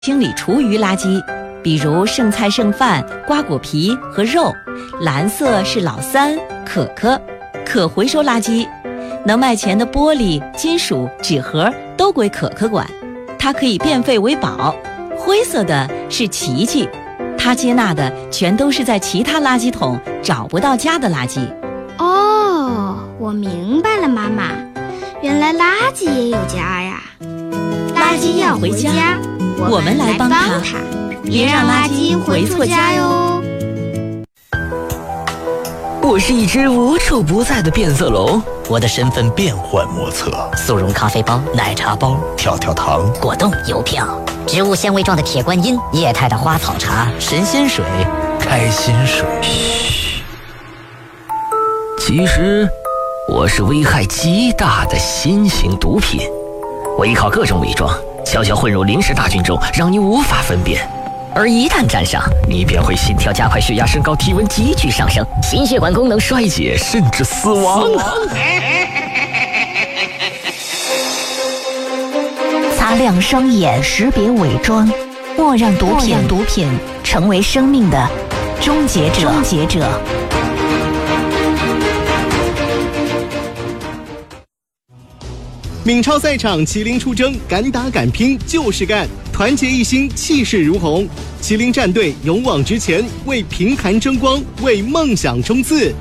清理厨余垃圾，比如剩菜剩饭、瓜果皮和肉。蓝色是老三、可可。可回收垃圾，能卖钱的玻璃、金属、纸盒都归可可管，它可以变废为宝。灰色的是琪琪，他接纳的全都是在其他垃圾桶找不到家的垃圾。 哦，我明白了，妈妈，原来垃圾也有家呀。 垃圾要回家，我们来帮他，别让垃圾回错家哟。 我是一只无处不在的变色龙， 我的身份变幻莫测， 速溶咖啡包、奶茶包、 跳跳糖、 果冻、邮票、植物纤维状的铁观音、液态的花草茶、神仙水、 开心水。 嘘，其实我是危害极大的新型毒品，我依靠各种伪装，悄悄混入临时大军中，让你无法分辨。而一旦沾上，你便会心跳加快、血压升高、体温急剧上升、心血管功能衰竭，甚至死亡。 擦亮双眼，识别伪装，莫让毒品成为生命的终结者。 闽超赛场，麒麟出征，敢打敢拼就是干，团结一心，气势如虹。麒麟战队勇往直前，为平潭争光，为梦想冲刺。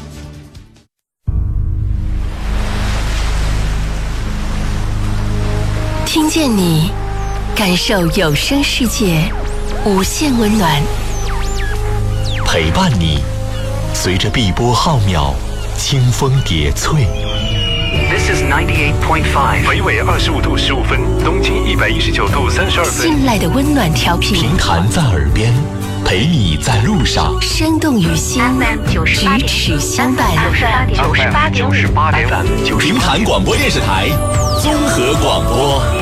听见你，感受有声世界，无限温暖。 陪伴你，随着碧波浩渺，清风叠翠。 This is 98.5， 北纬25度15分，东经119度32分。 信赖的温暖调频， 平潭在耳边，陪你在路上， 生动于心，咫尺相伴。 98.5， 平潭广播电视台综合广播。